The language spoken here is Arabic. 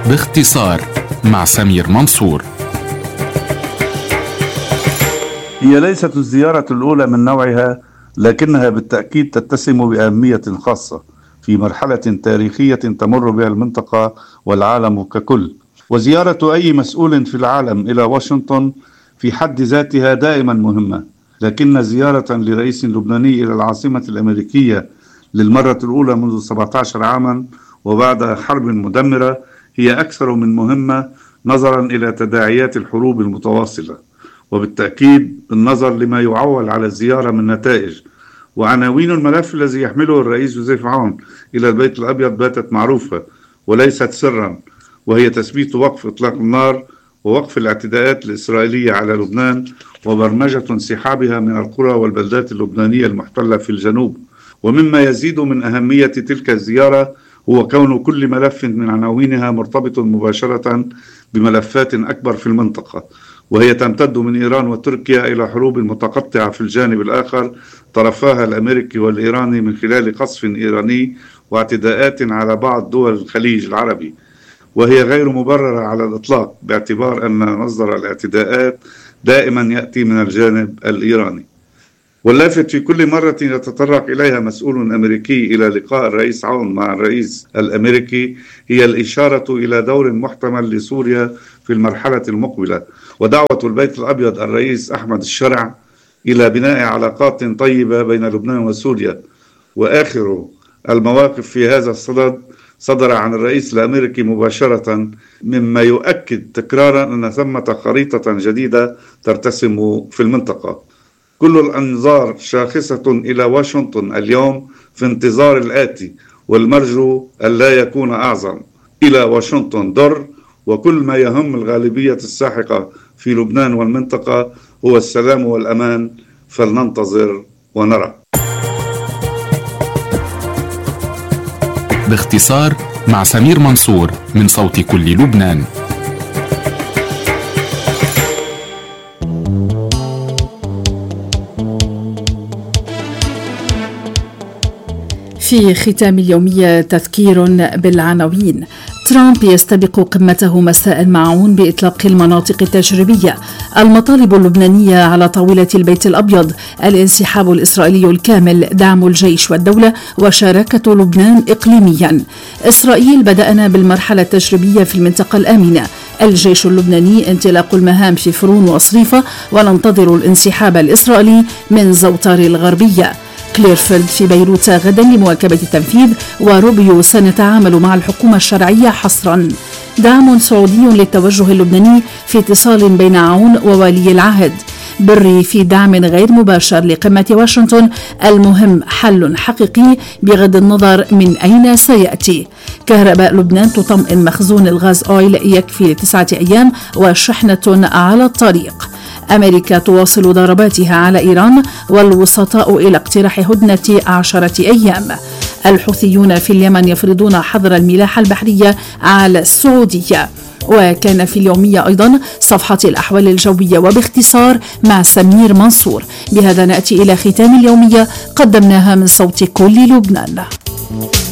باختصار مع سمير منصور. هي ليست الزيارة الأولى من نوعها، لكنها بالتأكيد تتسم بأهمية خاصة في مرحلة تاريخية تمر بها المنطقة والعالم ككل. وزيارة أي مسؤول في العالم إلى واشنطن في حد ذاتها دائما مهمة، لكن زيارة لرئيس لبناني إلى العاصمة الأمريكية للمرة الأولى منذ 17 عاما وبعد حرب مدمرة هي أكثر من مهمة نظرا إلى تداعيات الحروب المتواصلة، وبالتأكيد بالنظر لما يعول على الزيارة من نتائج. وعناوين الملف الذي يحمله الرئيس جوزيف عون إلى البيت الأبيض باتت معروفة وليست سرا، وهي تثبيت وقف إطلاق النار ووقف الاعتداءات الإسرائيلية على لبنان وبرمجة انسحابها من القرى والبلدات اللبنانية المحتلة في الجنوب. ومما يزيد من أهمية تلك الزيارة هو كون كل ملف من عناوينها مرتبط مباشرة بملفات أكبر في المنطقة، وهي تمتد من إيران وتركيا إلى حروب متقطعة في الجانب الآخر طرفاها الأمريكي والإيراني من خلال قصف إيراني واعتداءات على بعض دول الخليج العربي، وهي غير مبررة على الإطلاق باعتبار أن مصدر الاعتداءات دائما يأتي من الجانب الإيراني. واللافت في كل مرة يتطرق إليها مسؤول أمريكي إلى لقاء الرئيس عون مع الرئيس الأمريكي هي الإشارة إلى دور محتمل لسوريا في المرحلة المقبلة، ودعوة البيت الأبيض الرئيس أحمد الشرع إلى بناء علاقات طيبة بين لبنان وسوريا. وآخر المواقف في هذا الصدد صدر عن الرئيس الأمريكي مباشرة، مما يؤكد تكرارا أن ثمة خريطة جديدة ترتسم في المنطقة. كل الأنظار شاخصة إلى واشنطن اليوم في انتظار الآتي، والمرجو ألا يكون أعظم. إلى واشنطن در، وكل ما يهم الغالبية الساحقة في لبنان والمنطقة هو السلام والأمان، فلننتظر ونرى. باختصار مع سمير منصور من صوت كل لبنان. في ختام اليومية تذكير بالعناوين. ترامب يستبق قمته مساء مع عون بإطلاق المناطق التجريبية. المطالب اللبنانية على طاولة البيت الأبيض. الانسحاب الإسرائيلي الكامل، دعم الجيش والدولة وشراكة لبنان إقليميا. إسرائيل بدأنا بالمرحلة التجريبية في المنطقة الآمنة. الجيش اللبناني انطلاق المهام في فرون وصريفة، وننتظر الانسحاب الإسرائيلي من زوطار الغربية. كليرفيلد في بيروت غدا لمواكبة التنفيذ، وروبيو سنتعامل مع الحكومة الشرعية حصرا. دعم سعودي للتوجه اللبناني في اتصال بين عون وولي العهد. بري في دعم غير مباشر لقمة واشنطن، المهم حل حقيقي بغض النظر من أين سيأتي. كهرباء لبنان تطمئن مخزون الغاز أويل يكفي ل9 أيام وشحنة على الطريق. أمريكا تواصل ضرباتها على إيران، والوسطاء إلى اقتراح هدنة 10 أيام. الحوثيون في اليمن يفرضون حظر الملاحة البحرية على السعودية. وكان في اليومية أيضا صفحة الأحوال الجوية وباختصار مع سمير منصور. بهذا نأتي إلى ختام اليومية قدمناها من صوت كل لبنان.